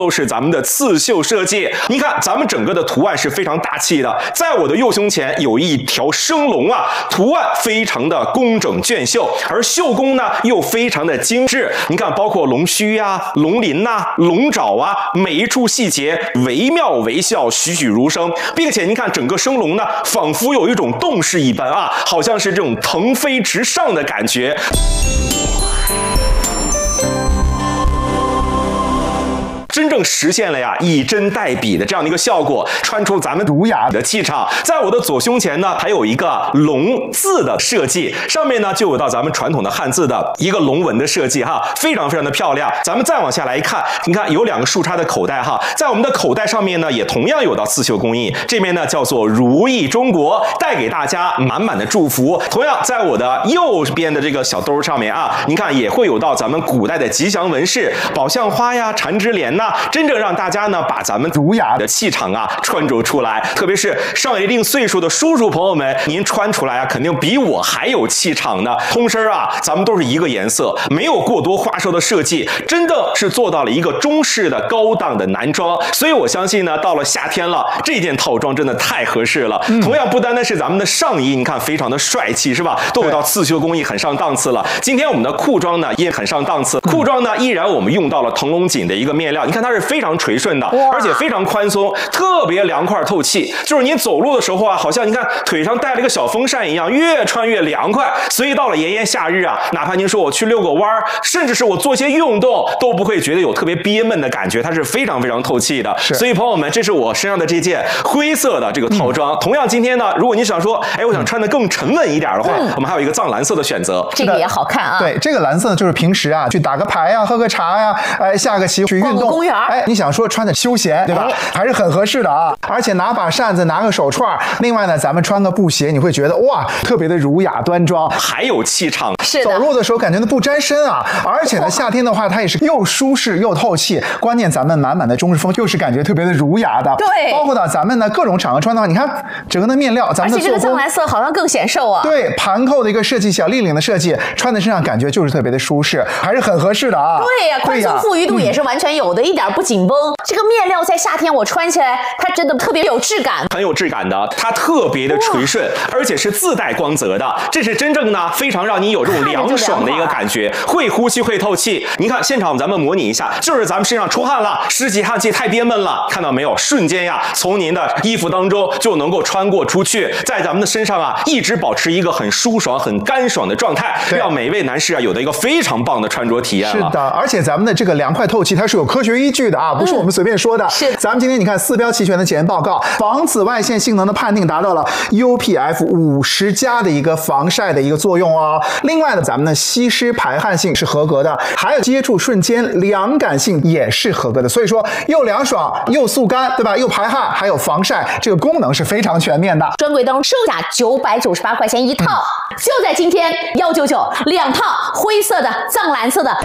都是咱们的刺绣设计。你看，咱们整个的图案是非常大气的，在我的右胸前有一条生龙啊，图案非常的工整隽秀，而绣工呢又非常的精致。你看，包括龙须啊、龙鳞呐、龙爪啊，每一处细节惟妙惟肖，栩栩如生，并且您看整个生龙呢，仿佛有一种动势一般啊，好像是这种腾飞直上的感觉。真正实现了呀以真代笔的这样的一个效果，穿出咱们儒雅的气场。在我的左胸前呢，还有一个龙字的设计，上面呢就有到咱们传统的汉字的一个龙纹的设计哈，非常非常的漂亮。咱们再往下来一看，你看有2个竖插的口袋哈，在我们的口袋上面呢，也同样有到刺绣工艺，这边呢叫做如意中国，带给大家满满的祝福。同样，在我的右边的这个小兜上面啊，你看也会有到咱们古代的吉祥纹饰，宝相花呀、缠枝莲呐，真正让大家呢把咱们儒雅的气场啊穿着出来。特别是上一定岁数的叔叔朋友们，您穿出来啊，肯定比我还有气场呢。通身啊，咱们都是一个颜色，没有过多花哨的设计，真的是做到了一个中式的高档的男装。所以我相信呢，到了夏天了，这件套装真的太合适了。同样，不单单是咱们的上衣，你看非常的帅气，是吧？都有到刺绣工艺，很上档次了。今天我们的裤装呢也很上档次，裤装呢依然我们用到了腾龙锦的一个面料，你看它是非常垂顺的，而且非常宽松，特别凉快透气。就是您走路的时候啊，好像你看腿上带了一个小风扇一样，越穿越凉快。所以到了炎炎夏日啊，哪怕您说我去遛个弯儿，甚至是我做些运动，都不会觉得有特别憋闷的感觉，它是非常非常透气的。所以朋友们，这是我身上的这件灰色的这个套装。同样，今天呢，如果你想说，哎，我想穿得更沉稳一点的话，我们还有一个藏蓝色的选择， 这个也好看啊。 对，这个蓝色呢，就是平时啊去打个牌呀、喝个茶呀、下个棋去运动， 公园， 你想说穿的休闲，对吧？还是很合适的啊。而且拿把扇子，拿个手串，另外呢，咱们穿个布鞋，你会觉得哇，特别的儒雅端庄， 还有气场。 是的， 走路的时候感觉不沾身啊。而且呢，夏天的话，它也是又舒适又透气。关键咱们满满的中式风，又是感觉特别的儒雅的。 对， 包括到咱们呢各种场合穿的话，你看整个的面料，咱们的而且这个藏蓝色好像更显瘦啊。 对，盘扣的一个设计，小立领的设计，穿在身上感觉就是特别的舒适，还是很合适的啊。 对呀，宽松富裕度也是完全有的，一点不紧绷。这个面料在夏天我穿起来，它真的特别有质感， 很有质感的，它特别的垂顺，而且是自带光泽的，这是真正呢非常让你有这种凉爽的一个感觉，会呼吸会透气。你看现场咱们模拟一下，就是咱们身上出汗了，湿气汗气太憋闷了，看到没有？瞬间呀，从您的衣服当中就能够穿过出去，在咱们的身上啊一直保持一个很舒爽、很干爽的状态，让每位男士啊有的一个非常棒的穿着体验了。 是的，而且咱们的这个凉快透气，它是有科学依据的啊，不是我们随便说的。 是， 咱们今天你看4标齐全的检验报告，防紫外线性能的判定达到了 UPF50+ 的一个防晒的一个作用哦。另外呢，咱们的吸湿排汗性是合格的，还有接触瞬间凉感性也是合格的。所以说又凉爽又速干，对吧？又排汗，还有防晒，这个功能是非常全面的。 专柜当中售价998块钱一套，就在今天199，2套灰色的、藏蓝色的。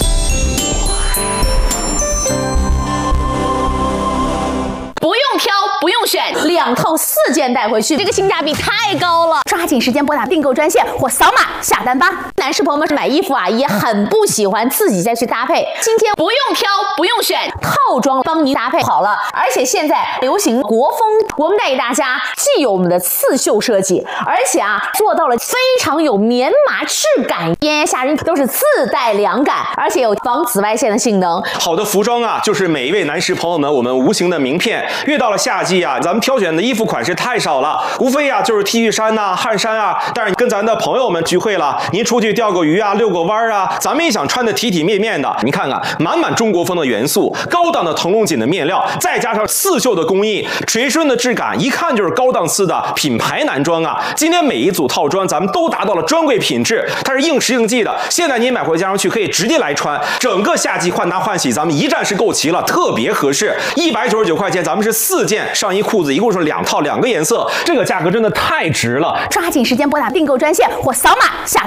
不用挑，不用选，2套4件带回去，这个性价比太高了！抓紧时间拨打订购专线或扫码下单吧。男士朋友们买衣服啊，也很不喜欢自己再去搭配，今天不用挑，不用选，套装帮您搭配好了。而且现在流行国风，我们带给大家既有我们的刺绣设计，而且啊做到了非常有棉麻质感，炎炎夏日都是自带凉感，而且有防紫外线的性能。 好的服装啊，就是每一位男士朋友们我们无形的名片。越到了夏季啊，咱们挑选的衣服款式太少了，无非啊就是 T 恤衫呐、汗衫啊。但是跟咱的朋友们聚会了，您出去钓个鱼啊、遛个弯啊，咱们也想穿的体体面面的。你看看，满满中国风的元素，高档的腾龙锦的面料，再加上刺绣的工艺，垂顺的质感，一看就是高档次的品牌男装啊。今天每一组套装咱们都达到了专柜品质，它是应时应季的。现在您买回家上去可以直接来穿，整个夏季换搭换洗咱们一站式购齐了，特别合适。199块钱，咱们是4件上衣裤子，一共是2套2个颜色，这个价格真的太值了。 抓紧时间拨打订购专线或扫码下单吧。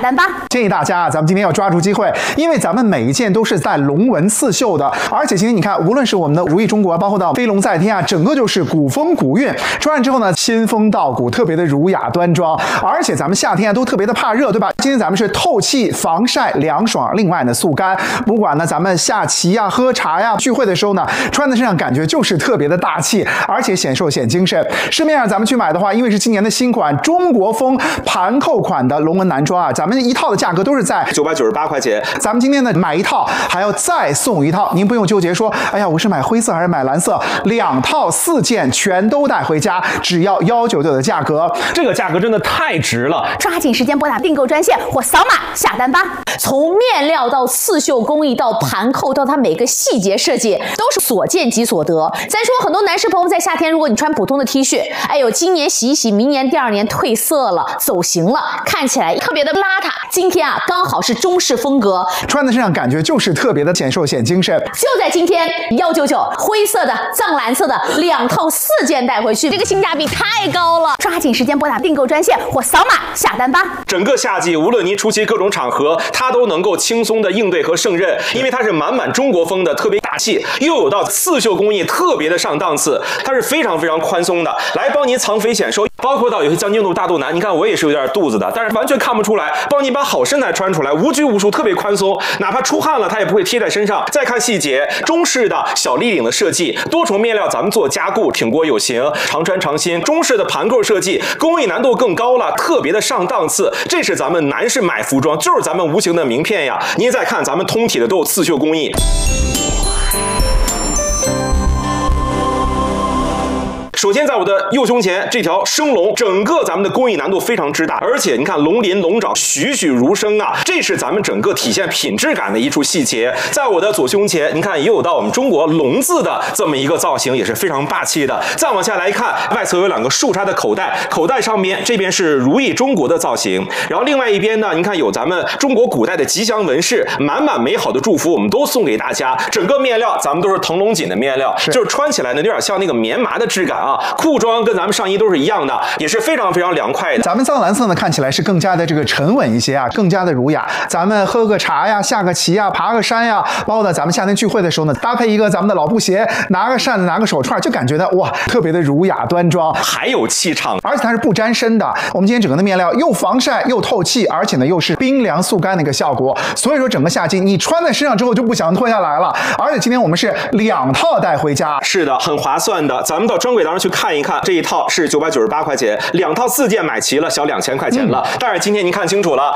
建议大家咱们今天要抓住机会，因为咱们每一件都是带龙纹刺绣的，而且今天你看，无论是我们的如意中国，包括到飞龙在天啊，整个就是古风古韵。穿上之后呢，仙风道骨，特别的儒雅端庄。而且咱们夏天啊都特别的怕热，对吧？今天咱们是透气、防晒、凉爽，另外呢速干。不管呢咱们下棋呀、喝茶呀、聚会的时候呢，穿在身上感觉就是特别的大气，而且显瘦显精神。市面上咱们去买的话，因为是今年的新款中国风盘扣款的龙纹男装啊，咱们一套的价格都是在 998块钱。 咱们今天呢买一套还要再送一套，您不用纠结说，哎呀，我是买灰色还是买蓝色，2套4件全都带回家，只要199的价格， 这个价格真的太值了！ 抓紧时间拨打订购专线或扫码下单吧。从面料到刺绣工艺到盘扣到它每个细节设计，都是所见即所得。再说很多男士朋友在夏天，如果你穿普通的 T 恤，哎呦，今年洗一洗，明年第2年褪色了，走形了，看起来特别的邋遢。今天啊，刚好是中式风格， 穿在身上感觉就是特别的显瘦显精神。 就在今天199，灰色的、藏蓝色的2套4件带回去，这个性价比太高了。抓紧时间拨打订购专线或扫码下单吧。 整个夏季，无论您出席各种场合，它都能够轻松的应对和胜任，因为它是满满中国风的，特别大气，又有到刺绣工艺特别的上档次，它是非常非常宽松的，来帮您藏肥显瘦。包括到有些将军肚、大肚腩，你看我也是有点肚子的，但是完全看不出来，帮你把好身材穿出来，无拘无束，特别宽松，哪怕出汗了，它也不会贴在身上。再看细节，中式的小立领的设计，多重面料咱们做加固，挺过有型，常穿常新。中式的盘扣设计，工艺难度更高了，特别的上档次。这是咱们男士买服装，就是咱们无形的名片呀。您再看咱们通体的都有刺绣工艺。首先，在我的右胸前这条生龙，整个咱们的工艺难度非常之大，而且你看龙鳞龙爪栩栩如生啊，这是咱们整个体现品质感的一处细节。在我的左胸前，你看也有到我们中国龙字的这么一个造型，也是非常霸气的。再往下来看，外侧有2个竖插的口袋，口袋上面这边是如意中国的造型，然后另外一边呢，你看有咱们中国古代的吉祥纹饰，满满美好的祝福，我们都送给大家。整个面料咱们都是腾龙锦的面料，就是穿起来呢有点像那个棉麻的质感啊。裤装跟咱们上衣都是一样的，也是非常非常凉快的。 咱们藏蓝色呢看起来是更加的这个沉稳一些啊，更加的儒雅。咱们喝个茶呀，下个棋呀，爬个山呀，包括呢咱们夏天聚会的时候呢，搭配一个咱们的老布鞋，拿个扇子，拿个手串，就感觉到哇，特别的儒雅端庄， 还有气场， 而且它是不沾身的。我们今天整个的面料又防晒又透气，而且呢又是冰凉速干的一个效果，所以说整个夏季你穿在身上之后就不想脱下来了。而且今天我们是2套带回家， 是的，很划算的。咱们到专柜当中去看一看，这一套是998块钱，2套4件买齐了，小2000块钱了。但是今天您看清楚了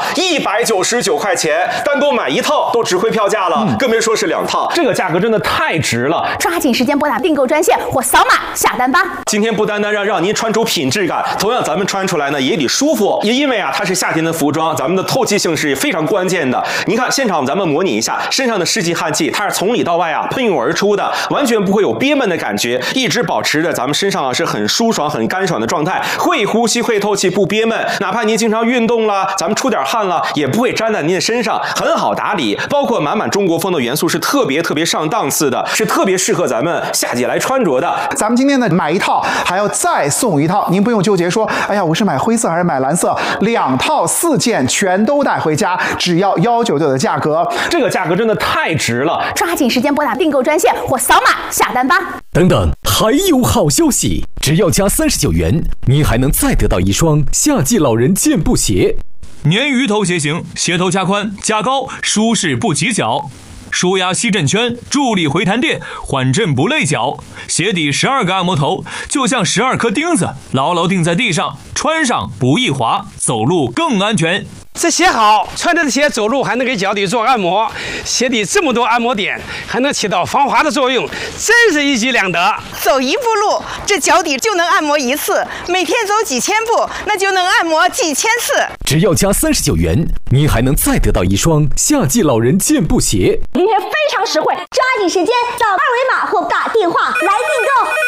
，199块钱，单独买1套都值回票价了，更别说是2套，这个价格真的太值了。 抓紧时间拨打订购专线或扫码下单吧。 今天不单单让您穿出品质感，同样咱们穿出来呢也得舒服，也因为啊它是夏天的服装，咱们的透气性是非常关键的。您看现场咱们模拟一下，身上的湿气汗气，它是从里到外啊喷涌而出的，完全不会有憋闷的感觉，一直保持着咱们身上啊是很舒爽、很干爽的状态，会呼吸、会透气，不憋闷。哪怕您经常运动了，咱们出点汗了，也不会粘在您的身上，很好打理。包括满满中国风的元素是特别上档次的，是特别适合咱们夏季来穿着的。 咱们今天呢买1套还要再送1套，您不用纠结说，哎呀，我是买灰色还是买蓝色，2套4件全都带回家，只要199的价格， 这个价格真的太值了。 抓紧时间拨打订购专线或扫码下单吧。 等等，还有好消息！只要加39元，您还能再得到1双夏季老人健步鞋。 鲶鱼头鞋型，鞋头加宽加高，舒适不起脚。舒压吸震圈，助力回弹垫，缓震不累脚。鞋底12个按摩头，就像12颗钉子，牢牢钉在地上，穿上不易滑，走路更安全。 这鞋好，穿着的鞋走路还能给脚底做按摩，鞋底这么多按摩点，还能起到防滑的作用，真是一举两得。 走1步路，这脚底就能按摩1次，每天走几千步，那就能按摩几千次。 只要加39元，您还能再得到1双夏季老人健步鞋。 今天非常实惠，抓紧时间扫2维码或打电话来订购。